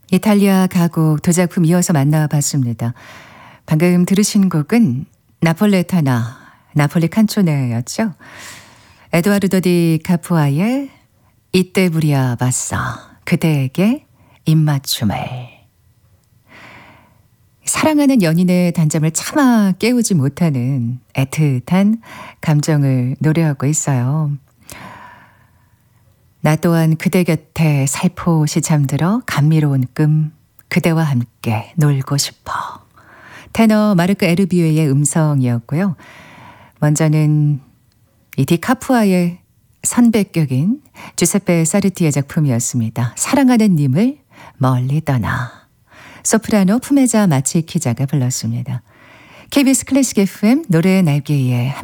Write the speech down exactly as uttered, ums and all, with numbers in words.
이탈리아 가곡 두 작품 이어서 만나봤습니다. 방금 들으신 곡은 나폴레타나, 나폴리 칸초네였죠. 에드와르도 디 카푸아의 이때 부리아 바사, 그대에게 입맞춤을. 사랑하는 연인의 단잠을 차마 깨우지 못하는 애틋한 감정을 노래하고 있어요. 나 또한 그대 곁에 살포시 잠들어 감미로운 꿈 그대와 함께 놀고 싶어. 테너 마르크 에르비에의 음성이었고요. 먼저는 이 디카푸아의 선배격인 주세페 사르티의 작품이었습니다. 사랑하는 님을 멀리 떠나. 소프라노 푸메자 마치키자가 불렀습니다. 케이비에스 클래식 에프엠 노래의 날개에